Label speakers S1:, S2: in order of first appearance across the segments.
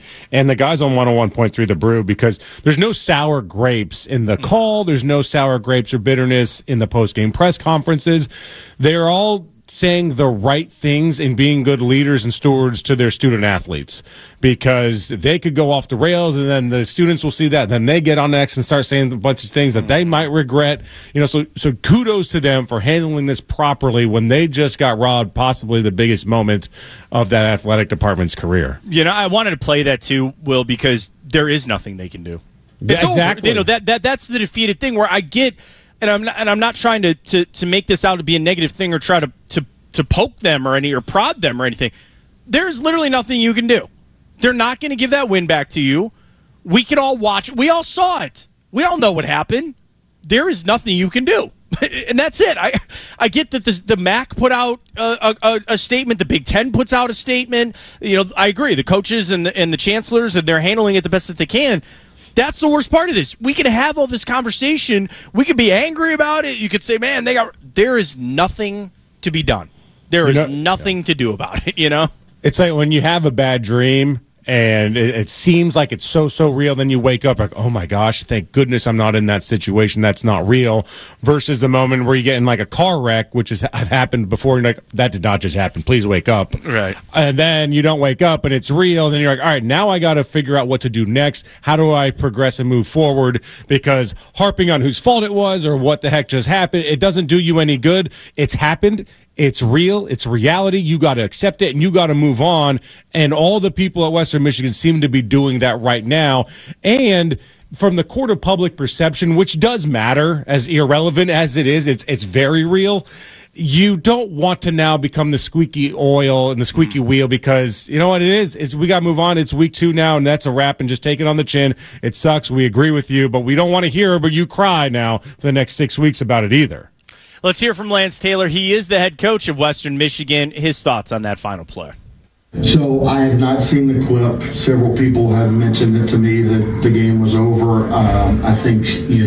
S1: and the guys on 101.3 The Brew, because there's no sour grapes in the call. There's no sour grapes or bitterness in the post-game press conferences. They're all saying the right things and being good leaders and stewards to their student athletes, because they could go off the rails and then the students will see that. Then they get on X and start saying a bunch of things that they might regret. So kudos to them for handling this properly when they just got robbed, possibly the biggest moment of that athletic department's career.
S2: I wanted to play that too, Will, because there is nothing they can do.
S1: It's exactly.
S2: Over. That's the defeated thing where I get. And I'm not trying to make this out to be a negative thing or try to poke them or prod them or anything. There's literally nothing you can do. They're not going to give that win back to you. We can all watch. We all saw it. We all know what happened. There is nothing you can do. And that's it. I get that the MAC put out a statement. The Big Ten puts out a statement. I agree. The coaches and the chancellors, and they're handling it the best that they can. That's the worst part of this. We could have all this conversation. We could be angry about it. You could say, man, there is nothing to be done. There is nothing to do about it,
S1: It's like when you have a bad dream and it seems like it's so real, then you wake up like, oh my gosh, thank goodness I'm not in that situation. That's not real. Versus the moment where you get in like a car wreck, which has happened before. You're like, that did not just happen. Please wake up.
S2: Right.
S1: And then you don't wake up and it's real. Then you're like, all right, now I got to figure out what to do next. How do I progress and move forward? Because harping on whose fault it was or what the heck just happened, it doesn't do you any good. It's happened. It's real. It's reality. You got to accept it, and you got to move on. And all the people at Western Michigan seem to be doing that right now. And from the court of public perception, which does matter, as irrelevant as it is, it's very real. You don't want to now become the squeaky oil and the squeaky wheel, because you know what it is? We got to move on. It's week 2 now, and that's a wrap, and just take it on the chin. It sucks. We agree with you, but we don't want to hear but you cry now for the next 6 weeks about it either.
S2: Let's hear from Lance Taylor. He is the head coach of Western Michigan. His thoughts on that final play.
S3: So I have not seen the clip. Several people have mentioned it to me that the game was over. I think,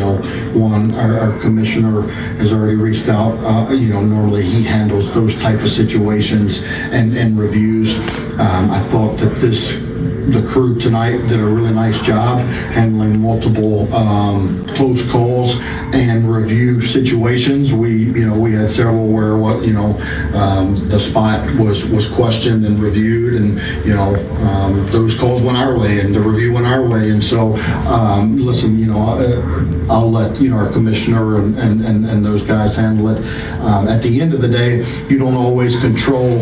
S3: our commissioner has already reached out. Normally he handles those type of situations and reviews. I thought that the crew tonight did a really nice job handling multiple close calls and review situations. We had several where the spot was questioned and reviewed, and those calls went our way and the review went our way. And so, listen, I'll let our commissioner and those guys handle it. At the end of the day, you don't always control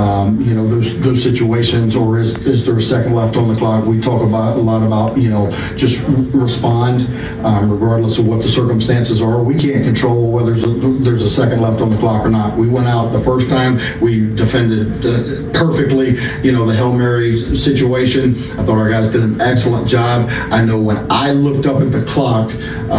S3: those situations, or is there a second left on the clock? We talk a lot about just respond regardless of what the circumstances are. We can't control whether there's a second left on the clock or not. We went out the first time, we defended perfectly the Hail Mary situation. I thought our guys did an excellent job. I know when I looked up at the clock,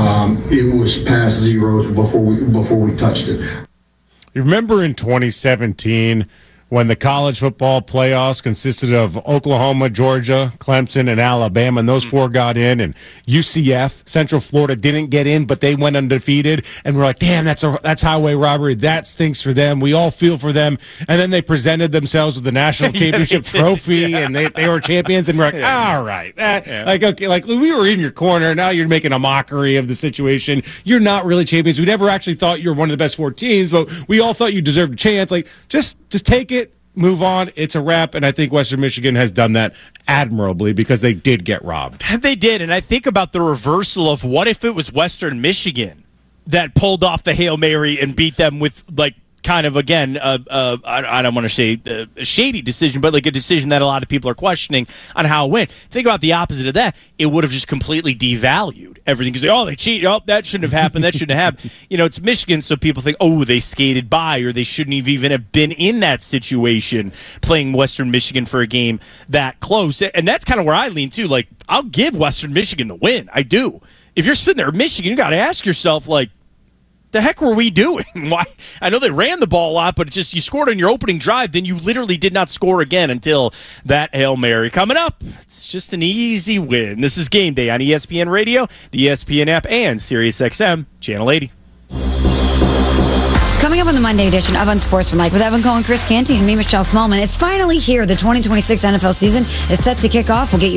S3: it was past zeros before we touched it.
S1: You remember in 2017 when the college football playoffs consisted of Oklahoma, Georgia, Clemson, and Alabama, and those 4 got in, and UCF, Central Florida, didn't get in, but they went undefeated, and we're like, damn, that's highway robbery. That stinks for them. We all feel for them. And then they presented themselves with the national championship trophy, and they were champions, and we're like, all right. Like we were in your corner. Now you're making a mockery of the situation. You're not really champions. We never actually thought you were one of the best 4 teams, but we all thought you deserved a chance. Like, just take it. Move on. It's a wrap, and I think Western Michigan has done that admirably because they did get robbed.
S2: They did, and I think about the reversal of what if it was Western Michigan that pulled off the Hail Mary and beat them with, kind of, again, I don't want to say a shady decision, but a decision that a lot of people are questioning on how it went. Think about the opposite of that. It would have just completely devalued everything. Because, they cheated. Oh, that shouldn't have happened. That shouldn't have happened. It's Michigan, so people think, they skated by, or they shouldn't even have been in that situation playing Western Michigan for a game that close. And that's kind of where I lean, too. I'll give Western Michigan the win. I do. If you're sitting there, Michigan, you got to ask yourself, the heck were we doing? Why? I know they ran the ball a lot, but it's just you scored on your opening drive, then you literally did not score again until that Hail Mary. Coming up, it's just an easy win. This is Game Day on ESPN Radio, the ESPN app, and SiriusXM, Channel 80.
S4: Coming up on the Monday edition of Unsportsmanlike with Evan Cohen, Chris Canty, and me, Michelle Smallman. It's finally here. The 2026 NFL season is set to kick off. We'll get you